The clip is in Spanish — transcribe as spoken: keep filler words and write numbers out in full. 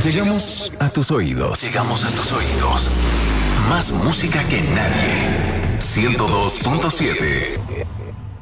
Llegamos a tus oídos. Llegamos a tus oídos. Más música que nadie. ciento dos punto siete.